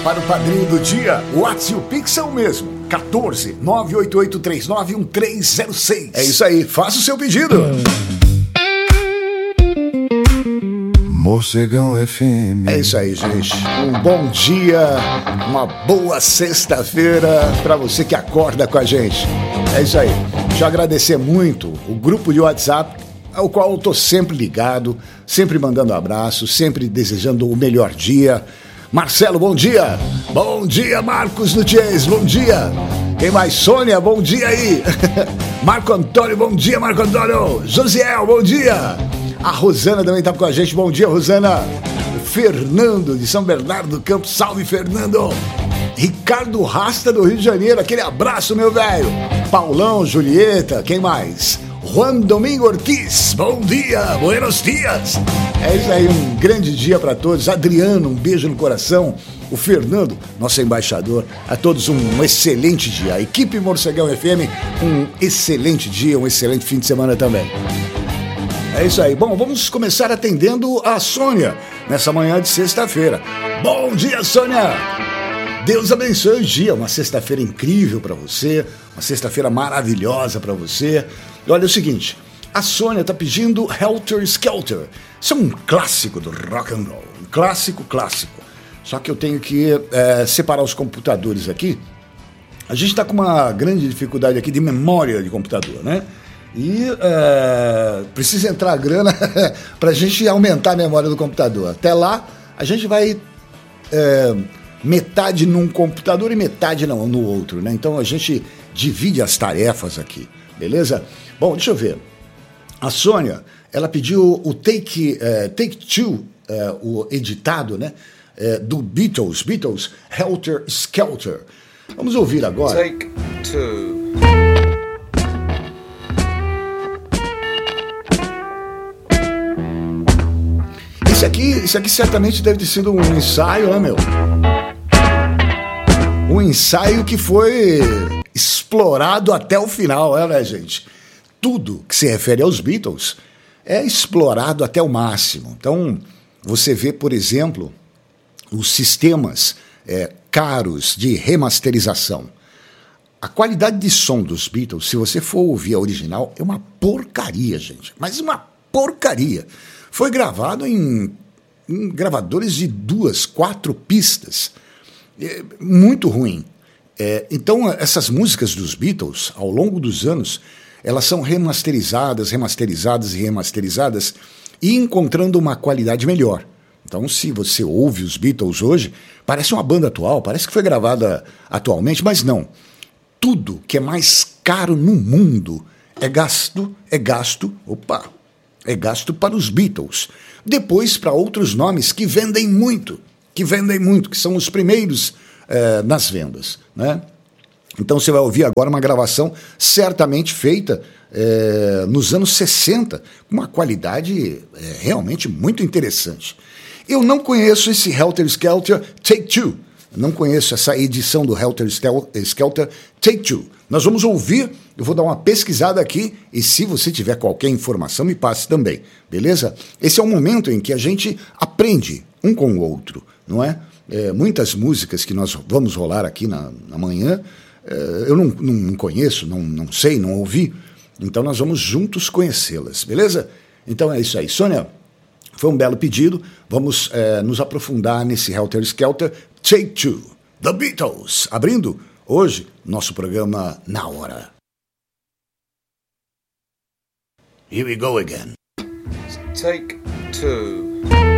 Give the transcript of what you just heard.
para o padrinho do dia. O WhatsApp e o Pix é o mesmo. 14 988391306. É isso aí, faça o seu pedido. Morcegão FM. É isso aí, gente. Um bom dia, uma boa sexta-feira para você que acorda com a gente. É isso aí. Deixa eu agradecer muito o grupo de WhatsApp, ao qual eu tô sempre ligado, sempre mandando abraço, sempre desejando o melhor dia. Marcelo, bom dia. Bom dia, Marcos Nutiers, bom dia. Quem mais? Sônia, bom dia aí. Marco Antônio, bom dia, Marco Antônio. Josiel, bom dia. A Rosana também tá com a gente, bom dia, Rosana. O Fernando, de São Bernardo do Campo, salve, Fernando. Ricardo Rasta, do Rio de Janeiro, aquele abraço, meu velho. Paulão, Julieta, quem mais? Juan Domingo Ortiz, bom dia, buenos dias. É isso aí, um grande dia para todos. Adriano, um beijo no coração. O Fernando, nosso embaixador. A todos um excelente dia. A equipe Morcegão FM, um excelente dia, um excelente fim de semana também. É isso aí. Bom, vamos começar atendendo a Sônia nessa manhã de sexta-feira. Bom dia, Sônia! Deus abençoe o dia, uma sexta-feira incrível para você, uma sexta-feira maravilhosa para você. E olha o seguinte, a Sônia tá pedindo Helter Skelter. Isso é um clássico do rock and roll, um clássico. Só que eu tenho que separar os computadores aqui. A gente tá com uma grande dificuldade aqui de memória de computador, né? E precisa entrar a grana pra gente aumentar a memória do computador. Até lá, a gente vai... metade num computador e metade no outro, né? Então a gente divide as tarefas aqui, beleza? Bom, deixa eu ver. A Sônia, ela pediu o Take Two, o editado, né? Do Beatles, Helter Skelter. Vamos ouvir agora. Take Two. Isso aqui certamente deve ter sido um ensaio, né, meu? Um ensaio que foi explorado até o final, né, gente? Tudo que se refere aos Beatles é explorado até o máximo. Então, você vê, por exemplo, os sistemas caros de remasterização. A qualidade de som dos Beatles, se você for ouvir a original, é uma porcaria, gente. Mas uma porcaria. Foi gravado em gravadores de 2, 4 pistas. Muito ruim. Então, essas músicas dos Beatles, ao longo dos anos, elas são remasterizadas e encontrando uma qualidade melhor. Então, se você ouve os Beatles hoje, parece uma banda atual, parece que foi gravada atualmente, mas não. Tudo que é mais caro no mundo é gasto para os Beatles. Depois para outros nomes que vendem muito, que são os primeiros nas vendas, né? Então você vai ouvir agora uma gravação certamente feita nos anos 60, com uma qualidade realmente muito interessante. Eu não conheço esse Helter Skelter Take Two, não conheço essa edição do Helter Skelter Take Two. Nós vamos ouvir, eu vou dar uma pesquisada aqui e se você tiver qualquer informação, me passe também, beleza? Esse é o momento em que a gente aprende um com o outro, não é? Muitas músicas que nós vamos rolar aqui na manhã, eu não conheço, não sei, não ouvi, então nós vamos juntos conhecê-las, beleza? Então é isso aí. Sônia, foi um belo pedido, vamos nos aprofundar nesse Helter Skelter Take Two, The Beatles, abrindo hoje nosso programa Na Hora. Here we go again. Take Two.